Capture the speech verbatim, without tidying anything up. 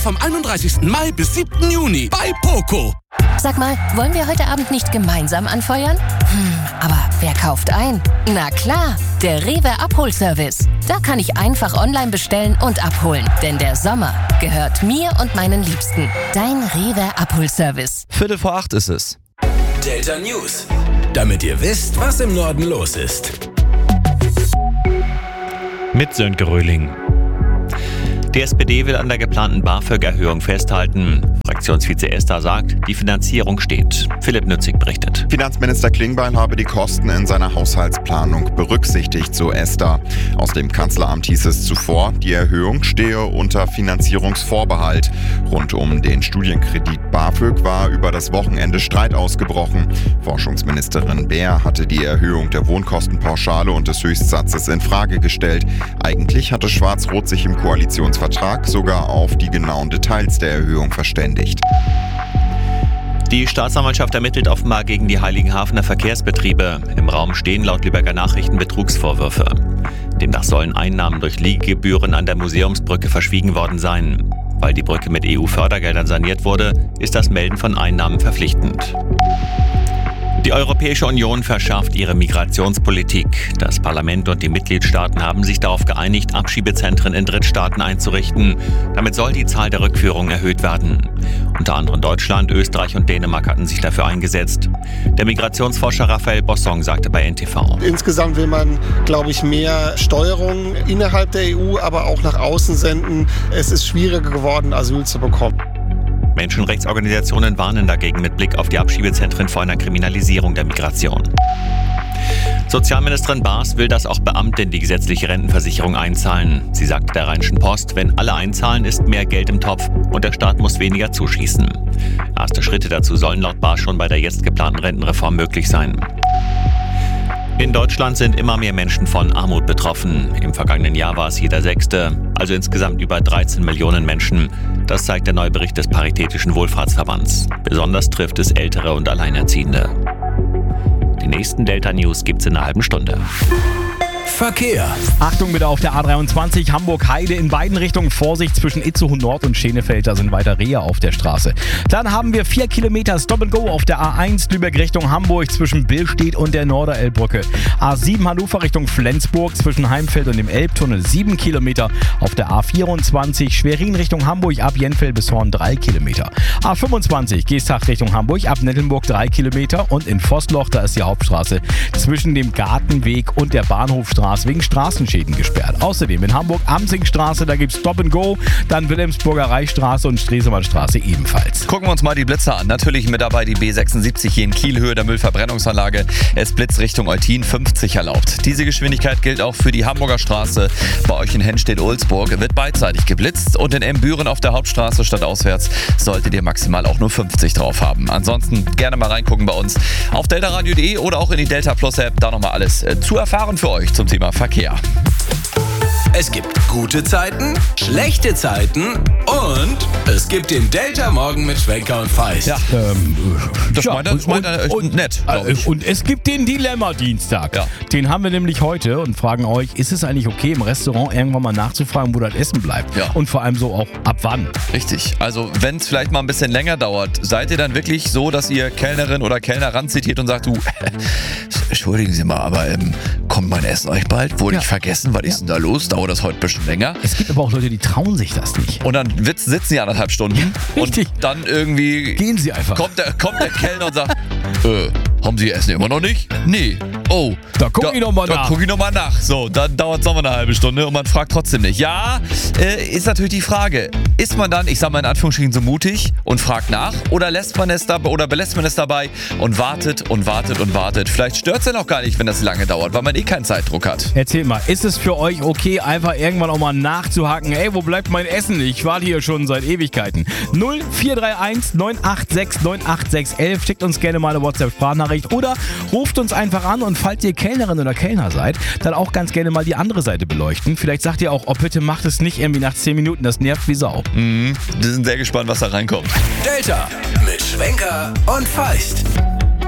vom einunddreißigsten Mai bis siebten Juni bei Poco. Sag mal, wollen wir heute Abend nicht gemeinsam anfeuern? Hm, aber wer kauft ein? Na klar, der Rewe Abholservice. Da kann ich einfach online bestellen und abholen. Denn der Sommer gehört mir und meinen Liebsten. Dein Rewe Abholservice. Viertel vor acht ist es. Delta News. Damit ihr wisst, was im Norden los ist. Mit Sönke Röhling. Die S P D will an der geplanten BAföG-Erhöhung festhalten. Fraktionsvize Esther sagt, die Finanzierung steht. Philipp Nützig berichtet. Finanzminister Klingbeil habe die Kosten in seiner Haushaltsplanung berücksichtigt, so Esther. Aus dem Kanzleramt hieß es zuvor, die Erhöhung stehe unter Finanzierungsvorbehalt. Rund um den Studienkredit BAföG war über das Wochenende Streit ausgebrochen. Forschungsministerin Beer hatte die Erhöhung der Wohnkostenpauschale und des Höchstsatzes in Frage gestellt. Eigentlich hatte Schwarz-Rot sich im Koalitionsvertrag sogar auf die genauen Details der Erhöhung verständigt. Die Staatsanwaltschaft ermittelt offenbar gegen die Heiligenhafener Verkehrsbetriebe. Im Raum stehen laut Lübecker Nachrichten Betrugsvorwürfe. Demnach sollen Einnahmen durch Liegegebühren an der Museumsbrücke verschwiegen worden sein. Weil die Brücke mit E U-Fördergeldern saniert wurde, ist das Melden von Einnahmen verpflichtend. Die Europäische Union verschärft ihre Migrationspolitik. Das Parlament und die Mitgliedstaaten haben sich darauf geeinigt, Abschiebezentren in Drittstaaten einzurichten. Damit soll die Zahl der Rückführungen erhöht werden. Unter anderem Deutschland, Österreich und Dänemark hatten sich dafür eingesetzt. Der Migrationsforscher Raphael Bossong sagte bei N T V. Insgesamt will man, glaube ich, mehr Steuerung innerhalb der E U, aber auch nach außen senden. Es ist schwieriger geworden, Asyl zu bekommen. Menschenrechtsorganisationen warnen dagegen mit Blick auf die Abschiebezentren vor einer Kriminalisierung der Migration. Sozialministerin Baas will, dass auch Beamte in die gesetzliche Rentenversicherung einzahlen. Sie sagte der Rheinischen Post, wenn alle einzahlen, ist mehr Geld im Topf und der Staat muss weniger zuschießen. Erste Schritte dazu sollen laut Baas schon bei der jetzt geplanten Rentenreform möglich sein. In Deutschland sind immer mehr Menschen von Armut betroffen. Im vergangenen Jahr war es jeder Sechste, also insgesamt über dreizehn Millionen Menschen. Das zeigt der neue Bericht des Paritätischen Wohlfahrtsverbands. Besonders trifft es Ältere und Alleinerziehende. Die nächsten Delta News gibt's in einer halben Stunde. Verkehr. Achtung bitte auf der A dreiundzwanzig Hamburg-Heide in beiden Richtungen. Vorsicht zwischen Itzehoe Nord und Schenefeld, da sind weiter Rehe auf der Straße. Dann haben wir vier Kilometer Stop and Go auf der A eins Lübeck Richtung Hamburg zwischen Billstedt und der Norderelbbrücke. A sieben Hannover Richtung Flensburg zwischen Heimfeld und dem Elbtunnel sieben Kilometer. Auf der A vierundzwanzig Schwerin Richtung Hamburg ab Jenfeld bis Horn drei Kilometer. A fünfundzwanzig Geesthacht Richtung Hamburg ab Nettelnburg drei Kilometer. Und in Vossloch, da ist die Hauptstraße zwischen dem Gartenweg und der Bahnhofstraße wegen Straßenschäden gesperrt. Außerdem in Hamburg Amsingstraße, da gibt's Stop and Go, dann Wilhelmsburger Reichstraße und Stresemannstraße ebenfalls. Gucken wir uns mal die Blitzer an. Natürlich mit dabei die B sechsundsiebzig hier in Kiel, Höhe der Müllverbrennungsanlage. Es blitzt Richtung Eutin, fünfzig erlaubt. Diese Geschwindigkeit gilt auch für die Hamburger Straße. Bei euch in Hennstedt-Ulzburg wird beidseitig geblitzt und in Embüren auf der Hauptstraße statt auswärts solltet ihr maximal auch nur fünfzig drauf haben. Ansonsten gerne mal reingucken bei uns auf deltaradio punkt de oder auch in die Delta Plus App. Da nochmal alles äh, zu erfahren für euch zum Thema Verkehr. Es gibt gute Zeiten, schlechte Zeiten und es gibt den Delta Morgen mit Schwenker und Feist. Ja, ähm, Das ja, meint er, das meint er und, nett, glaub ich. Und es gibt den Dilemma-Dienstag. Ja. Den haben wir nämlich heute und fragen euch, ist es eigentlich okay, im Restaurant irgendwann mal nachzufragen, wo das Essen bleibt? Ja. Und vor allem so auch ab wann? Richtig. Also wenn es vielleicht mal ein bisschen länger dauert, seid ihr dann wirklich so, dass ihr Kellnerin oder Kellner ranzitiert und sagt, du, entschuldigen Sie mal, aber ähm, kommt mein Essen euch bald? Wurde Ja. ich vergessen? Was ist denn da los? Dauert das heute ein bisschen länger? Es gibt aber auch Leute, die trauen sich das nicht. Und dann witz- sitzen sie anderthalb Stunden richtig. und dann irgendwie Gehen sie einfach. kommt der, kommt der Kellner und sagt, äh, haben Sie Ihr Essen immer noch nicht? Nee. Oh. Da guck ich noch mal da nach. Da guck ich noch mal nach. So, dann dauert es nochmal eine halbe Stunde und man fragt trotzdem nicht. Ja, äh, ist natürlich die Frage, ist man dann, ich sag mal in Anführungsstrichen, so mutig und fragt nach oder lässt man es dabei oder belässt man es dabei und wartet und wartet und wartet. Vielleicht stört es dann auch gar nicht, wenn das lange dauert, weil man eh keinen Zeitdruck hat. Erzähl mal, ist es für euch okay, einfach irgendwann auch mal nachzuhaken? Ey, wo bleibt mein Essen? Ich warte hier schon seit Ewigkeiten. null vier drei eins neun acht sechs neun acht sechs eins. Schickt uns gerne mal eine WhatsApp-Sprachnachricht oder ruft uns einfach an und falls ihr Kellnerin oder Kellner seid, dann auch ganz gerne mal die andere Seite beleuchten. Vielleicht sagt ihr auch, oh bitte macht es nicht irgendwie nach zehn Minuten, das nervt wie Sau. Mhm. Wir sind sehr gespannt, was da reinkommt. Delta mit Schwenker und Feist.